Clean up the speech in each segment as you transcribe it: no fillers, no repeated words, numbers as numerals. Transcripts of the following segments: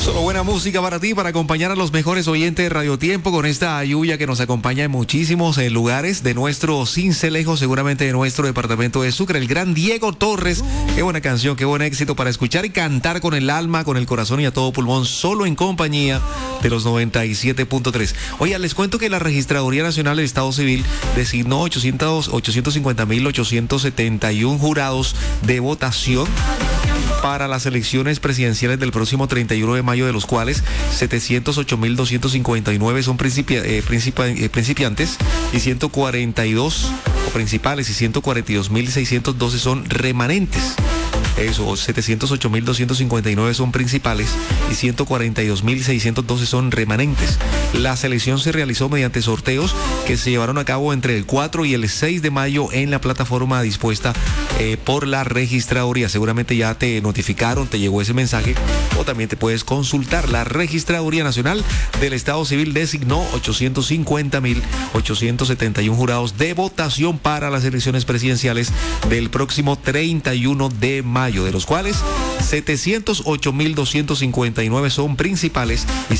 Solo buena música para ti, para acompañar a los mejores oyentes de Radio Tiempo con esta lluvia que nos acompaña en muchísimos lugares de nuestro Sincelejo, seguramente de nuestro departamento de Sucre. El gran Diego Torres. Qué buena canción, qué buen éxito para escuchar y cantar con el alma, con el corazón y a todo pulmón, solo en compañía de los 97.3. Oiga, les cuento que la Registraduría Nacional del Estado Civil designó 850.871 jurados de votación para las elecciones presidenciales del próximo 31 de mayo, de los cuales 708.259 son principiantes y 142 o principales y 142.612 son remanentes. Eso, 708.259 son principales y 142.612 son remanentes. La selección se realizó mediante sorteos que se llevaron a cabo entre el 4 y el 6 de mayo en la plataforma dispuesta por la Registraduría. Seguramente ya te notificaron, te llegó ese mensaje, o también te puedes consultar. La Registraduría Nacional del Estado Civil designó 850.871 jurados de votación para las elecciones presidenciales del próximo 31 de mayo, de los cuales 708.259 son principales y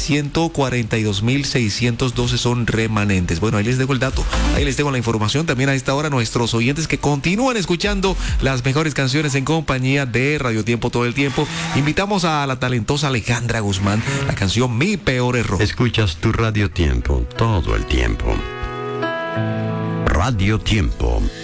142.612 son remanentes. Bueno, ahí les dejo el dato, ahí les dejo la información. También a esta hora nuestros oyentes que continúan escuchando las mejores canciones en compañía de Radio Tiempo todo el tiempo. Invitamos a la talentosa Alejandra Guzmán, la canción Mi Peor Error. Escuchas tu Radio Tiempo todo el tiempo. Radio Tiempo.